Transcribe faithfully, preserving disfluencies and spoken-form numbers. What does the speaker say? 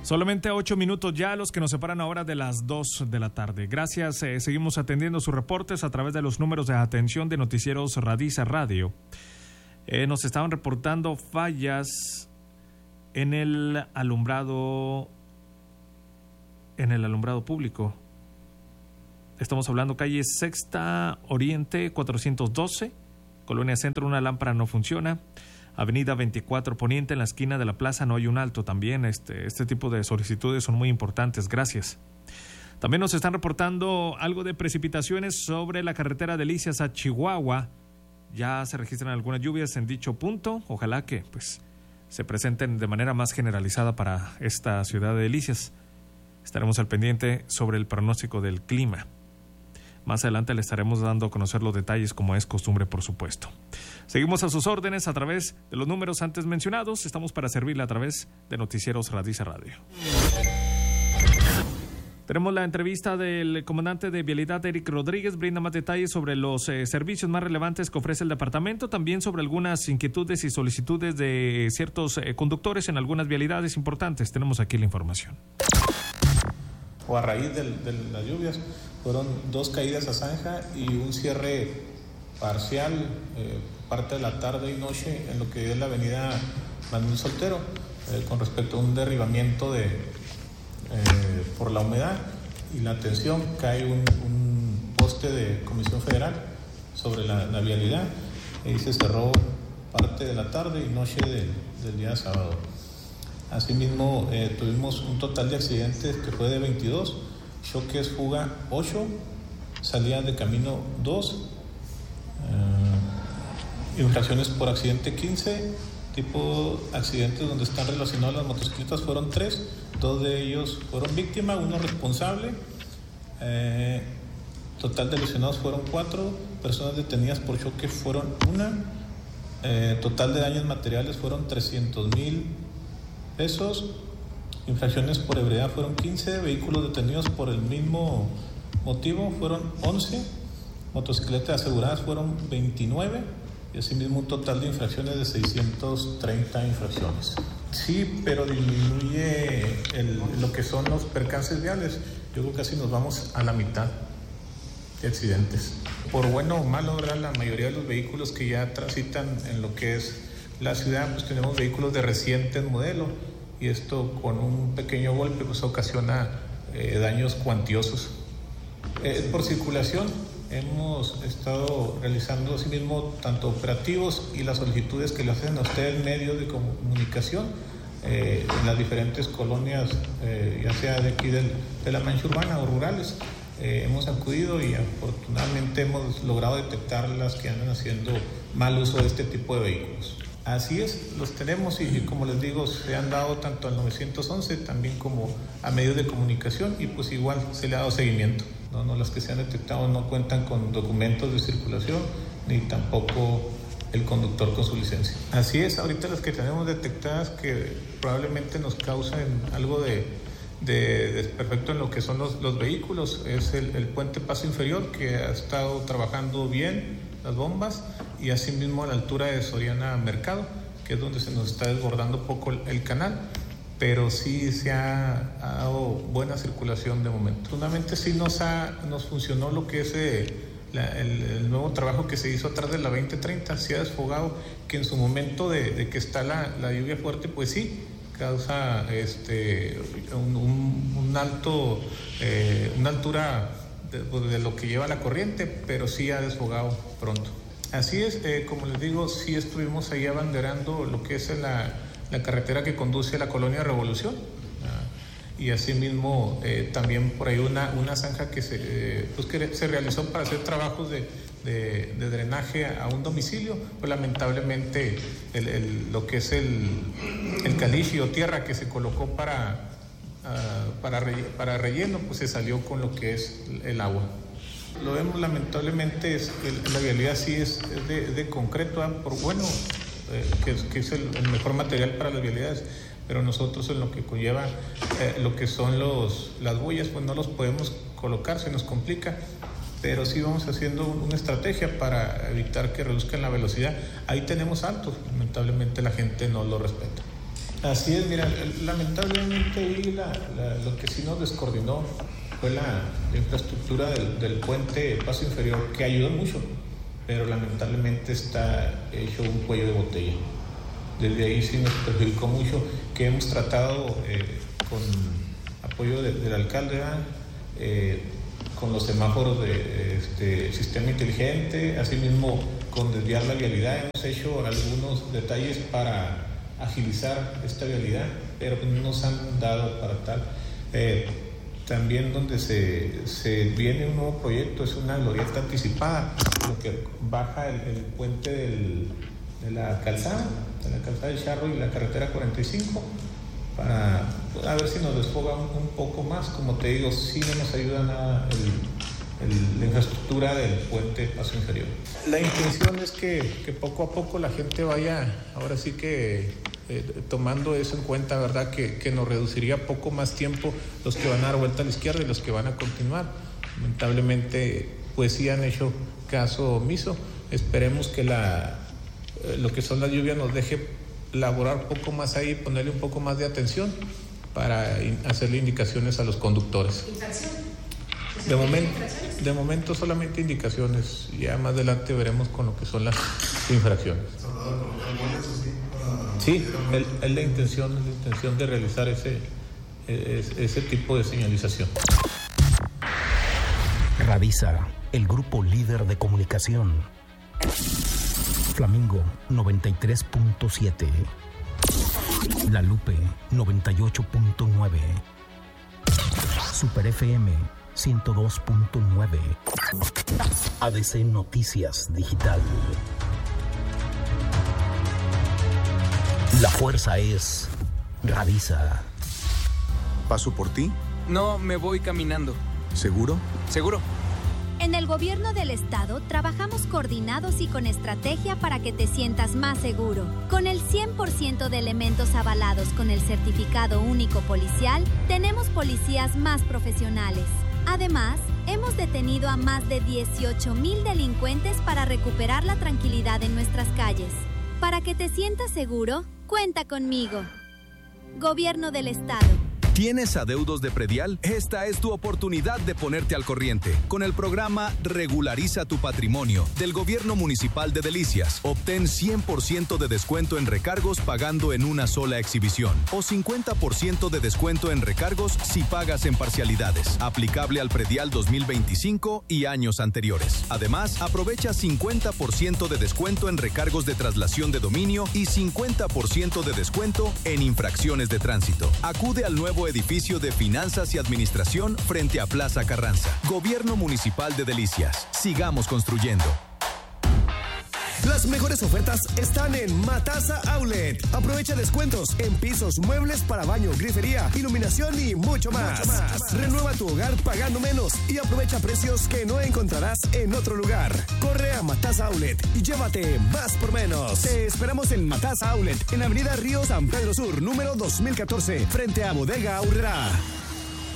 Solamente ocho minutos ya los que nos separan ahora de las dos de la tarde. Gracias, eh, seguimos atendiendo sus reportes a través de los números de atención de Noticieros Radiza Radio. Eh, nos estaban reportando fallas en el alumbrado, en el alumbrado público. Estamos hablando calle Sexta Oriente cuatrocientos doce, Colonia Centro, una lámpara no funciona. Avenida veinticuatro Poniente, en la esquina de la plaza no hay un alto también. Este, este tipo de solicitudes son muy importantes. Gracias. También nos están reportando algo de precipitaciones sobre la carretera de Delicias a Chihuahua. Ya se registran algunas lluvias en dicho punto. Ojalá que pues se presenten de manera más generalizada para esta ciudad de Delicias. Estaremos al pendiente sobre el pronóstico del clima. Más adelante le estaremos dando a conocer los detalles, como es costumbre, por supuesto. Seguimos a sus órdenes a través de los números antes mencionados. Estamos para servirle a través de Noticieros Radiza Radio. Tenemos la entrevista del comandante de Vialidad, Eric Rodríguez. Brinda más detalles sobre los eh, servicios más relevantes que ofrece el departamento, también sobre algunas inquietudes y solicitudes de ciertos eh, conductores en algunas vialidades importantes. Tenemos aquí la información. O a raíz de, de las lluvias, fueron dos caídas a zanja y un cierre parcial, eh, parte de la tarde y noche, en lo que es la avenida Manuel Soltero, eh, con respecto a un derribamiento de, eh, por la humedad y la tensión. Cae un, un poste de Comisión Federal sobre la, la vialidad y se cerró parte de la tarde y noche de, del día sábado. Asimismo, eh, tuvimos un total de accidentes que fue de veintidós, choques fuga ocho, salida de camino dos, eh, infracciones por accidente quince, tipo accidentes donde están relacionadas las motocicletas fueron tres, dos de ellos fueron víctimas, uno responsable, eh, total de lesionados fueron cuatro, personas detenidas por choque fueron una, eh, total de daños materiales fueron trescientos mil pesos, infracciones por ebriedad fueron quince, vehículos detenidos por el mismo motivo fueron once, motocicletas aseguradas fueron veintinueve y asimismo un total de infracciones de seiscientas treinta infracciones. Sí, pero disminuye el, lo que son los percances viales. Yo creo que casi nos vamos a la mitad de accidentes. Por bueno o malo, ¿verdad? La mayoría de los vehículos que ya transitan en lo que es la ciudad, pues tenemos vehículos de reciente modelo y esto con un pequeño golpe pues ocasiona eh, daños cuantiosos. Eh, por circulación hemos estado realizando asimismo tanto operativos y las solicitudes que le hacen a usted en medios de comunicación eh, en las diferentes colonias, eh, ya sea de aquí del, de la mancha urbana o rurales. Eh, hemos acudido y afortunadamente hemos logrado detectar las que andan haciendo mal uso de este tipo de vehículos. Así es, los tenemos y como les digo, se han dado tanto al nueve once también como a medios de comunicación y pues igual se le ha dado seguimiento. No, no, las que se han detectado no cuentan con documentos de circulación ni tampoco el conductor con su licencia. Así es, ahorita las que tenemos detectadas que probablemente nos causen algo de, de desperfecto en lo que son los, los vehículos es el, el puente paso inferior que ha estado trabajando bien, las bombas, y asimismo a la altura de Soriana Mercado, que es donde se nos está desbordando poco el, el canal, pero sí se ha, ha dado buena circulación de momento. Fundamentalmente sí nos, ha, nos funcionó lo que es eh, la, el, el nuevo trabajo que se hizo atrás de la veinte treinta, se ha desfogado, que en su momento de, de que está la, la lluvia fuerte, pues sí, causa este, un, un, un alto, eh, una altura de, de lo que lleva la corriente, pero sí ha desfogado pronto. Así es, eh, como les digo, sí estuvimos ahí abanderando lo que es la, la carretera que conduce a la colonia Revolución. Uh, y asimismo eh, también por ahí una, una zanja que se, eh, pues que se realizó para hacer trabajos de, de, de drenaje a un domicilio. Pues lamentablemente el, el, lo que es el, el caliche o tierra que se colocó para, uh, para, re, para relleno, pues se salió con lo que es el agua. Lo vemos lamentablemente, es, el, la vialidad sí es, es de, de concreto, ¿eh? por bueno, eh, que, que es el, el mejor material para las vialidades, pero nosotros en lo que conlleva eh, lo que son los, las boyas, pues no los podemos colocar, se nos complica, pero sí vamos haciendo un, una estrategia para evitar que reduzcan la velocidad. Ahí tenemos altos, lamentablemente la gente no lo respeta. Así es, mira, lamentablemente ahí la, la, lo que sí nos descoordinó fue la, la infraestructura del, del puente Paso Inferior, que ayudó mucho, pero lamentablemente está hecho un cuello de botella. Desde ahí sí nos perjudicó mucho, que hemos tratado eh, con apoyo de, del alcalde, eh, con los semáforos de este, sistema inteligente, asimismo con desviar la vialidad. Hemos hecho algunos detalles para agilizar esta vialidad, pero no nos han dado para tal. Eh, también donde se, se viene un nuevo proyecto es una glorieta anticipada, lo que baja el, el puente del, de la calzada, de la calzada del Charro y la carretera cuarenta y cinco, para a ver si nos desfoga un, un poco más. Como te digo, sí no nos ayuda nada el, el, la infraestructura del puente Paso Inferior. La intención es que, que poco a poco la gente vaya, ahora sí que eh, tomando eso en cuenta, ¿verdad? Que, que nos reduciría poco más tiempo los que van a dar vuelta a la izquierda y los que van a continuar. Lamentablemente, pues sí han hecho caso omiso. Esperemos que la, eh, lo que son las lluvias nos deje laborar poco más ahí, ponerle un poco más de atención para in- hacerle indicaciones a los conductores. ¿Infracción? De momento, de momento solamente indicaciones, ya más adelante veremos con lo que son las infracciones. Sí, es, es la intención, es la intención de realizar ese, es, ese tipo de señalización. Radisa, el grupo líder de comunicación. Flamingo noventa y tres punto siete. La Lupe noventa y ocho punto nueve. Super F M ciento dos punto nueve. A D C Noticias Digital. La fuerza es Radisa. ¿Paso por ti? No, me voy caminando. ¿Seguro? ¿Seguro? En el gobierno del estado trabajamos coordinados y con estrategia para que te sientas más seguro. Con el cien por ciento de elementos avalados con el certificado único policial, tenemos policías más profesionales. Además, hemos detenido a más de dieciocho mil delincuentes para recuperar la tranquilidad en nuestras calles. Para que te sientas seguro, cuenta conmigo. Gobierno del estado. ¿Tienes adeudos de predial? Esta es tu oportunidad de ponerte al corriente. Con el programa Regulariza tu Patrimonio del Gobierno Municipal de Delicias, obtén cien por ciento de descuento en recargos pagando en una sola exhibición o cincuenta por ciento de descuento en recargos si pagas en parcialidades. Aplicable al predial dos mil veinticinco y años anteriores. Además, aprovecha cincuenta por ciento de descuento en recargos de traslación de dominio y cincuenta por ciento de descuento en infracciones de tránsito. Acude al nuevo edificio de Finanzas y Administración frente a Plaza Carranza. Gobierno Municipal de Delicias. Sigamos construyendo. Las mejores ofertas están en Matasa Outlet. Aprovecha descuentos en pisos, muebles para baño, grifería, iluminación y mucho más. Mucho más. Renueva tu hogar pagando menos y aprovecha precios que no encontrarás en otro lugar. Corre a Matasa Outlet y llévate más por menos. Te esperamos en Matasa Outlet, en Avenida Río San Pedro Sur, número dos mil catorce, frente a Bodega Aurrera.